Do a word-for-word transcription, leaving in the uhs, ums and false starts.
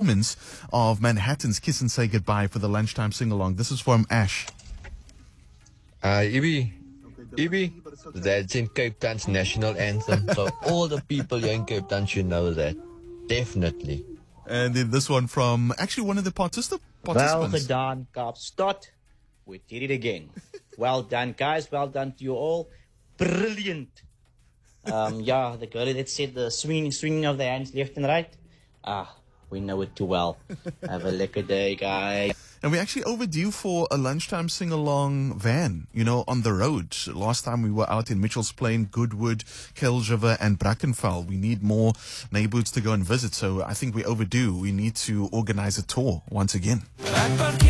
performance of Manhattan's Kiss and Say Goodbye for the lunchtime sing-along. This is from Ash. Uh, Ibi, Ibi, that's in Cape Town's national anthem. So all the people here in Cape Town should know that. Definitely. And then this one from actually one of the particip- Well participants. gedaan, Kaapstad. We did it again. Well done, guys. Well done to you all. Brilliant. Um, yeah, the girl that said the swinging, swinging of the hands left and right. Ah, we know it too well. Have a lekker day, guys. And we're actually overdue for a lunchtime sing-along van, you know, on the road. Last time we were out in Mitchell's Plain, Goodwood, Kuilsriver, and Brackenfell. We need more neighborhoods to go and visit, so I think we're overdue. We need to organize a tour once again.